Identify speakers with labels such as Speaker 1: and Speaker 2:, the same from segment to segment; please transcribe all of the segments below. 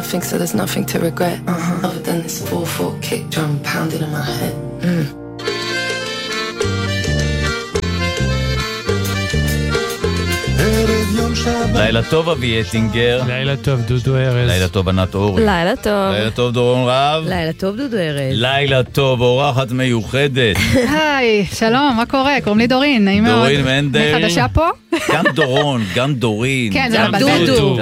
Speaker 1: nothing, so there's nothing to regret. Other than this 4/4 kick drum pounding in my head.
Speaker 2: לילה טוב אבי אטינגר.
Speaker 3: לילה טוב דודו ארז.
Speaker 2: לילה טוב ענת אורי.
Speaker 4: לילה טוב.
Speaker 2: לילה טוב דורון רב.
Speaker 4: לילה טוב דודו ארז.
Speaker 2: לילה טוב אורחת מיוחדת.
Speaker 5: היי, שלום, מה קורה? קוראים לי דורין, נעים מאוד.
Speaker 2: דורין מנדל.
Speaker 5: אני חדשה פה?
Speaker 2: גם דורון, גם דורין.
Speaker 5: כן, זה
Speaker 2: גם
Speaker 5: דודו.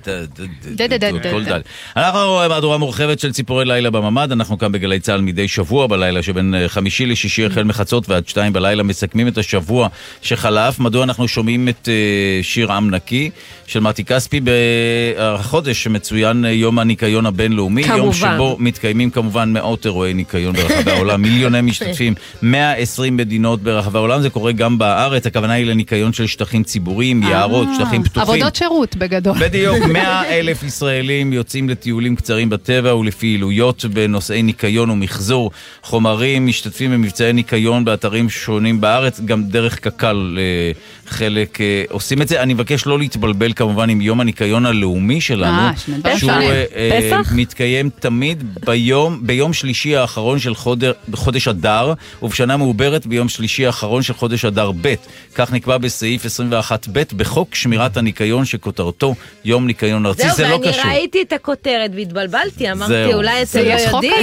Speaker 2: אנחנו מהדורה מורחבת של ציפורי לילה בממד. אנחנו כאן בגלי צהל מדי שבוע בלילה שבין חמישי לשישי החל מחצות ועד 2 בלילה מסכמים את השבוע שחלף. מדוע אנחנו שומעים את שיר עם נקי של מתי כספי בחודש שמצוין יום הניקיון הבינלאומי,
Speaker 4: כמובן.
Speaker 2: יום שבו מתקיימים כמובן מאות אירועי ניקיון ברחבי העולם, מיליוני משתתפים, 120 מדינות ברחבי העולם, זה קורה גם בארץ, הכוונה היא לניקיון של שטחים ציבוריים, יערות, שטחים פתוחים.
Speaker 5: עבודות שירות בגדול.
Speaker 2: בדיוק, 100,000 ישראלים יוצאים לטיולים קצרים בטבע ולפעילויות בנושאי ניקיון ומחזור חומרים, משתתפים במבצעי ניקיון באתרים שונים בארץ, גם דרך קק"ל חלק עושים את זה. אני מבקש לא להתבלבל כמובן עם יום הניקיון הלאומי שלנו, שהוא מתקיים תמיד ביום שלישי האחרון של חודש אדר, ובשנה מעוברת ביום שלישי האחרון של חודש אדר ב'. כך נקבע בסעיף 21ב' בחוק שמירת הניקיון שכותרתו יום ניקיון ארצי. זה לא קשור.
Speaker 4: ואני ראיתי את הכותרת והתבלבלתי, אמרתי אולי אתם לא יודעים.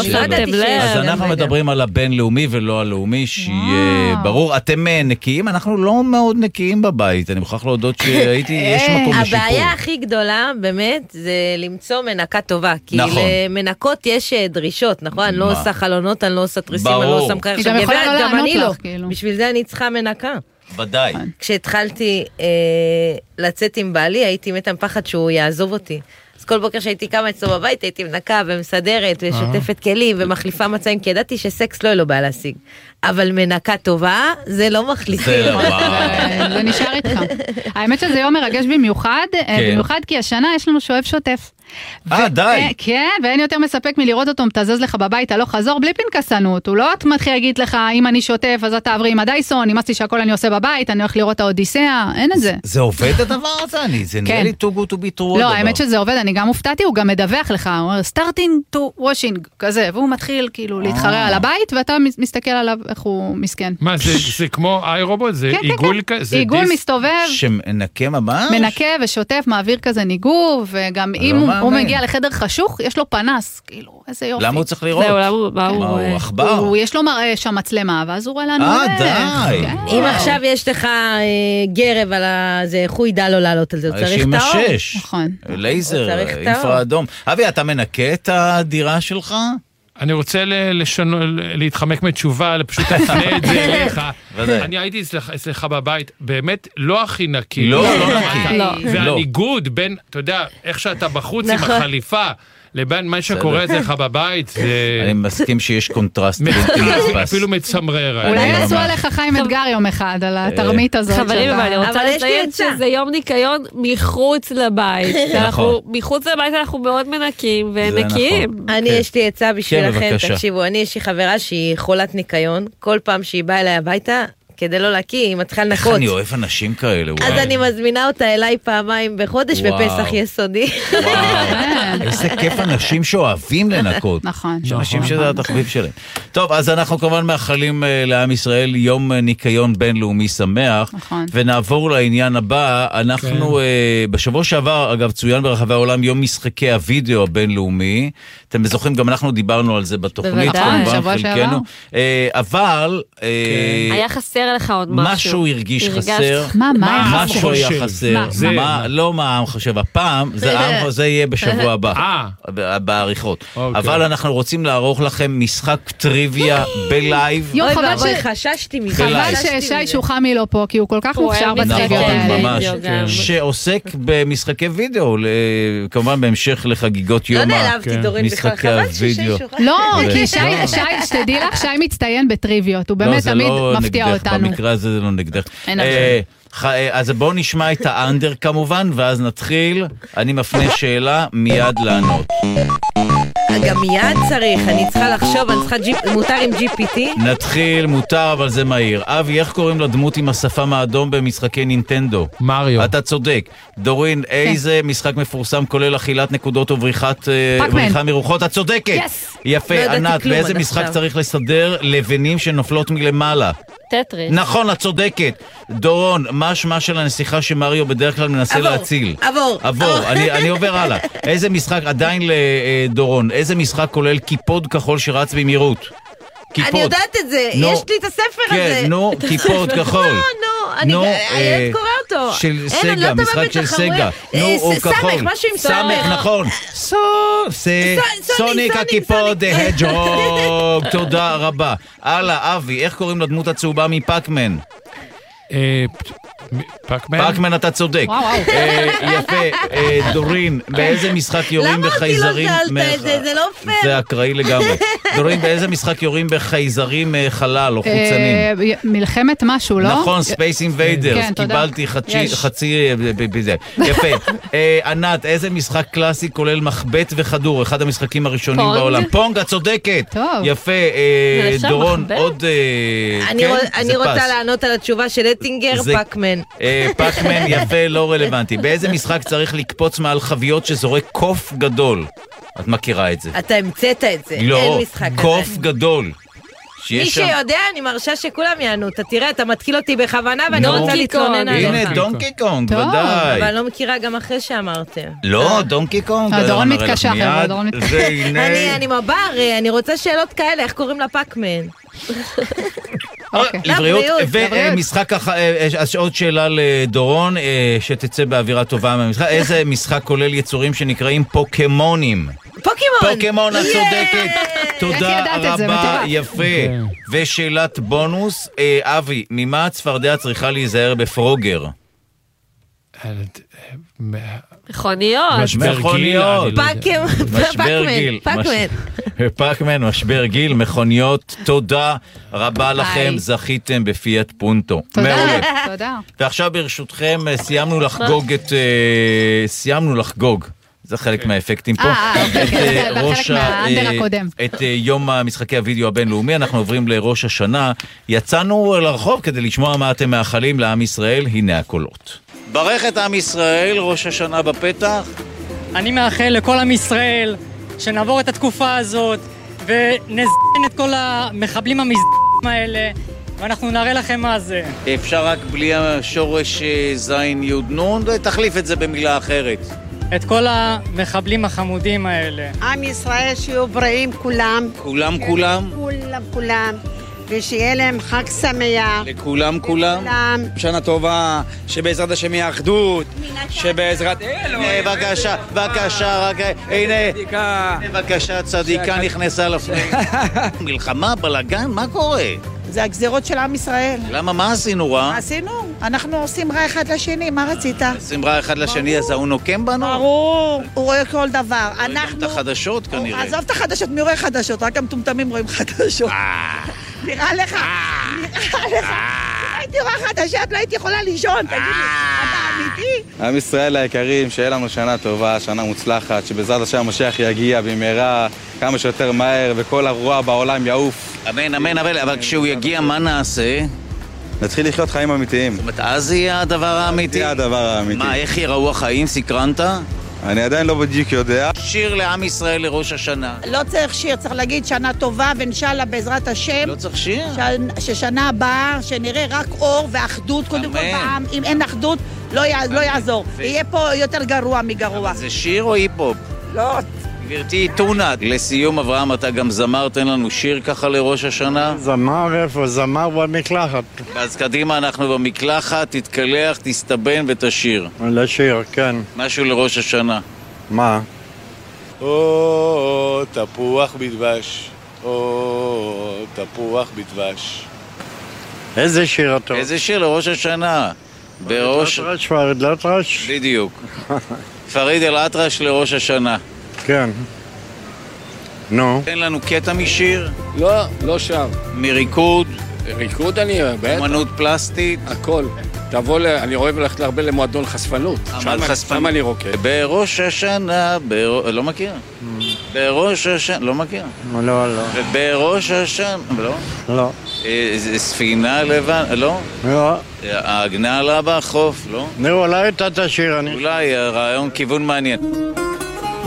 Speaker 2: אז אנחנו מדברים על הבינלאומי ולא הלאומי, שיהיה ברור. אתם נקיים? אנחנו לא מאוד נקיים בבית. אני מוכרח להודות שהייתי, יש מקום לשיפור.
Speaker 4: הבעיה הכי גדולה באמת זה למצוא מנקה טובה, כי למנקות יש דרישות, נכון? אני לא עושה חלונות, אני לא עושה תריסים, אני לא עושה מקרר. גם אני לא. בשביל זה אני צריכה מנקה.
Speaker 2: ודאי.
Speaker 4: כשהתחלתי לצאת עם בעלי, הייתי מתה פחד שהוא יעזוב אותי. אז כל בוקר שהייתי קמה אצלו בבית, הייתי מנקה ומסדרת ושוטפת כלים ומחליפה מצעים, כי ידעתי שסקס לא בא להשיג. אבל מנקה טובה, זה לא מחליפים.
Speaker 5: זה נשאר איתך. האמת שזה יום מרגש במיוחד, במיוחד כי השנה יש לנו שואב שוטף.
Speaker 2: די.
Speaker 5: כן, ואין יותר מספק מלראות אותו מתזז לך בבית, הלוך חזור, בלי פנקסנות. הוא לא מתחיל להגיד לך, אם אני שוטף, אז אתה עברי עם הדייסון, נמאסתי שהכל אני עושה בבית, אני הולך לראות את האודיסאה, אין את זה.
Speaker 2: זה עובד הדבר הזה? זה נראה לי too good to be true.
Speaker 5: לא, האמת שזה עובד, אני גם מופתעתי, הוא גם מדווח לך, הוא אומר, starting to washing, כזה, והוא מתחיל כאילו להתחרע על הבית, ואתה מסתכל עליו איך הוא מסכן.
Speaker 3: מה, זה כמו איי-רובוט? זה עיגול כזה?
Speaker 5: עיגול מסתובב.
Speaker 2: שמנקה ממש?
Speaker 5: מנקה ושוטף, מעביר כזה ניגוב, וגם אם הוא מגיע לחדר חשוך, יש לו פנס, כאילו, איזה יופי.
Speaker 2: למה הוא צריך לראות? הוא אכבר?
Speaker 5: יש לו שם מצלמה, ואז הוא רואה לנו.
Speaker 2: די.
Speaker 4: אם עכשיו יש לך גרב על זה, איך הוא ידע לו לעלות על זה, הוא צריך את האור.
Speaker 5: נכון.
Speaker 2: לייזר, אינפרה אדום. אבי, אתה מנקה את הדירה שלך?
Speaker 3: אני רוצה להתחמק מתשובה, פשוט אפנה את זה אליך. אני הייתי אצלך בבית, באמת לא הכי נקי.
Speaker 2: לא נקי.
Speaker 3: והניגוד בין, אתה יודע, איך שאתה בחוץ עם החליפה, לבין מה שקורה אצלך בבית,
Speaker 2: אני מסכים שיש קונטרסט.
Speaker 3: אפילו מצמרר.
Speaker 5: אולי יעשו עליך חיים אתגר יום אחד, על התרמית הזאת.
Speaker 4: חברים, אבל אני רוצה לציין שזה יום ניקיון מחוץ לבית. מחוץ לבית אנחנו מאוד מנקים ונקיים. אני יש לי עצה בשבילכם, תקשיבו, אני יש לי חברה שהיא חולת ניקיון, כל פעם שהיא באה אליי הביתה, כדי לא להקיא, היא מתחילה לנקות.
Speaker 2: איך אני אוהב אנשים כאלה,
Speaker 4: אז אני מזמינה אותה אליי פעמיים בחודש בפסח יסודי.
Speaker 2: איזה כיף אנשים שאוהבים לנקות.
Speaker 5: נכון.
Speaker 2: אנשים שזה התחביב שלהם. טוב, אז אנחנו כמובן מאחלים לעם ישראל יום ניקיון בינלאומי שמח, ונעבור לעניין הבא. אנחנו בשבוע שעבר, אגב, צוין ברחבי העולם יום משחקי הוידאו הבינלאומי. אתם זוכרים, גם אנחנו דיברנו על זה בתוכנית.
Speaker 5: שבוע שעבר.
Speaker 2: אבל
Speaker 4: היה חסר לך עוד משהו.
Speaker 2: משהו הרגיש חסר. משהו היה חסר. לא מה העם חושב. הפעם, זה יהיה בשבוע הבא. בעריכות. אבל אנחנו רוצים לערוך לכם משחק טריוויה בלייב.
Speaker 4: אוי ואבוי, חששתי מזה.
Speaker 5: חבל ששי שוחמי לא פה, כי הוא כל כך מוכשר בטריוויות האלה.
Speaker 2: ממש. שעוסק במשחקי וידאו, כמובן בהמשך לחגיגות יום משחקי הוידאו.
Speaker 5: לא, כי שי, שתדעי לך, שי מצטיין בטריוויות. הוא באמת תמיד מפתיע אותנו.
Speaker 2: במקרה הזה זה לא נגדך. אז בואו נשמע את האנדר כמובן, ואז נתחיל. אני מפנה שאלה מיד לענות.
Speaker 4: גם מיד צריך, אני צריכה לחשוב, אני צריכה מותר עם GPT?
Speaker 2: נתחיל, מותר, אבל זה מהיר. אבי, איך קוראים לדמות עם השפם האדום במשחקי נינטנדו?
Speaker 3: מריו.
Speaker 2: אתה צודק. דורין, איזה משחק מפורסם כולל אכילת נקודות ובריחה מרוחות? את צודקת. יפה, ענת, באיזה משחק צריך לסדר לבנים שנופלות מלמעלה?
Speaker 4: טטריס.
Speaker 2: נכון, את צודקת. דורון, מה שמה של הנסיכה שמריו בדרך כלל מנסה להציל? עבור. אני עובר הלאה. איזה משחק, עדיין לדורון, איזה משחק כולל קיפוד כחול שרץ במהירות?
Speaker 4: אני יודעת את זה, יש לי את הספר הזה.
Speaker 2: כן, נו, קיפוד כחול.
Speaker 4: הילד קורא אותו.
Speaker 2: של סגה, משחק של סגה. נו, הוא כחול.
Speaker 4: סמך, משהו עם סמך.
Speaker 2: נכון. סוניק הקיפוד, הג'רוג. תודה רבה. הלאה, אבי, איך קוראים לדמות הצהובה מפאקמן? פאקמן, אתה צודק. יפה. דורין, באיזה משחק יורים בחייזרים?
Speaker 4: למה אותי לא שאלת את זה? זה לא פייר.
Speaker 2: זה אקראי לגמרי. דורין, באיזה משחק יורים בחייזרים חלל או חוצנים?
Speaker 5: מלחמת משהו, לא?
Speaker 2: נכון, ספייס אינביידרס. קיבלתי חצי בזה. יפה. ענת, איזה משחק קלאסי כולל מחבט וכדור? אחד המשחקים הראשונים בעולם. פונג, את צודקת. יפה. דורון, עוד...
Speaker 4: אני רוצה לענות על התשובה של אטינגר, פאקמן.
Speaker 2: פאקמן, יפה, לא רלוונטי. באיזה משחק צריך לקפוץ מעל חביות שזורק קוף גדול? את מכירה את זה.
Speaker 4: אתה המצאת את זה.
Speaker 2: לא, קוף גדול.
Speaker 4: מי שיודע, אני מרשה שכולם יענו. אתה תראה, אתה מתחיל אותי בכוונה ואני רוצה להתלונן עליך.
Speaker 2: הנה, דונקי קונג, ודאי.
Speaker 4: אבל אני לא מכירה גם אחרי שאמרתם.
Speaker 2: לא, דונקי קונג.
Speaker 5: דורון מתקשה, חבר'ה, דורון מתקשה.
Speaker 4: אני מבר, אני רוצה שאלות כאלה, איך קוראים לה פאקמן?
Speaker 2: לבריאות. ומשחק, עוד שאלה לדורון, שתצא באווירה טובה מהמשחק. איזה משחק כולל יצורים שנקראים פוקמונים? פוקימון, את צודקת. תודה רבה, יפה. ושאלת בונוס, אבי, ממה הצפרדע צריכה להיזהר בפרוגר?
Speaker 4: מכוניות.
Speaker 2: פאקמן, משבר גיל, מכוניות. תודה רבה לכם, זכיתם בפיאט פונטו.
Speaker 5: תודה.
Speaker 2: ועכשיו ברשותכם סיימנו לחגוג. זה חלק מהאפקטים פה. את יום המשחקי הוידאו הבינלאומי, אנחנו עוברים לראש השנה. יצאנו לרחוב כדי לשמוע מה אתם מאחלים לעם ישראל, הנה הקולות. ברך את עם ישראל, ראש השנה בפתח.
Speaker 6: אני מאחל לכל עם ישראל שנעבור את התקופה הזאת ונזין את כל המחבלים המזדנים האלה, ואנחנו נראה לכם מה זה.
Speaker 2: אפשר רק בלי השורש זין יוד נון, תחליף את זה במילה אחרת.
Speaker 6: את כל המחבלים החמודים האלה.
Speaker 7: עם ישראל שיהיו בריאים כולם. כולם. ושיהיה להם חג שמח.
Speaker 2: לכולם.
Speaker 8: שנה טובה, שבעזרת השם יהיה אחדות, שבעזרת... בבקשה, הנה, בבקשה, צדיקה נכנסה לפני. מלחמה, בלגן, מה קורה?
Speaker 7: זה הגזירות של עם ישראל.
Speaker 2: למה, מה עשינו רע?
Speaker 7: אנחנו עושים רע אחד לשני, מה רצית?
Speaker 2: עושים רע אחד לשני, אז הוא נוקם בנו?
Speaker 7: ברור, הוא רואה כל דבר.
Speaker 2: רואים גם את החדשות כנראה.
Speaker 7: עזוב את החדשות, מי רואה חדשות? רק המטומטמים רואים חדשות. נראה לך. הייתי רואה חדשות, לא הייתי יכולה לישון, תגיד לי, אתה אמיתי?
Speaker 8: עם ישראל היקרים, שיהיה לנו שנה טובה, שנה מוצלחת, שבעזרת השם המשיח יגיע במהרה, כמה שיותר מהר, וכל הרוע בעולם יעוף.
Speaker 2: אמן, אבל כשהוא יגיע, מה נעשה?
Speaker 8: נתחיל לחיות חיים אמיתיים.
Speaker 2: זאת אומרת, אז יהיה הדבר האמיתי?
Speaker 8: יהיה הדבר האמיתי.
Speaker 2: מה, איך יראו החיים? סקרנת?
Speaker 8: אני עדיין לא בדיוק יודע.
Speaker 2: שיר לעם ישראל לראש השנה.
Speaker 7: לא צריך שיר, צריך להגיד שנה טובה ואינשאללה בעזרת השם.
Speaker 2: לא צריך שיר?
Speaker 7: ששנה הבאה, שנראה רק אור ואחדות קודם כל בעם. אם אין אחדות, לא יעזור. יהיה פה יותר גרוע מגרוע.
Speaker 2: זה שיר או היפ-הופ?
Speaker 7: לא.
Speaker 2: גברתי טונה, לסיום אברהם, אתה גם זמר, תן לנו שיר ככה לראש השנה.
Speaker 9: זמר איפה? זמר במקלחת.
Speaker 2: אז קדימה, אנחנו במקלחת, תתקלח, תסתבן ותשיר.
Speaker 9: לשיר, כן.
Speaker 2: משהו לראש השנה.
Speaker 9: מה?
Speaker 10: או, תפוח בדבש. או, תפוח בדבש.
Speaker 9: איזה שיר אתה?
Speaker 2: איזה שיר לראש השנה?
Speaker 9: פריד אל-אטרש?
Speaker 2: בדיוק. פריד אל-אטרש לראש השנה.
Speaker 9: כן. נו.
Speaker 2: תן לנו קטע משיר.
Speaker 10: לא שר.
Speaker 2: מריקוד.
Speaker 10: ריקוד אני אוהב.
Speaker 2: אמנות פלסטית.
Speaker 10: הכל.
Speaker 11: תבוא, אני אוהב ללכת הרבה למועדון חשפנות. שם אני רוקד.
Speaker 2: בראש השנה, לא מכיר. בראש השנה, לא מכיר.
Speaker 9: לא, לא.
Speaker 2: בראש השנה, לא?
Speaker 9: לא.
Speaker 2: ספינה לבן, לא?
Speaker 9: לא.
Speaker 2: העגנה לה בחוף, לא?
Speaker 9: נו, אולי אתה תשאיר,
Speaker 2: אולי, רעיון, כיוון מעניין.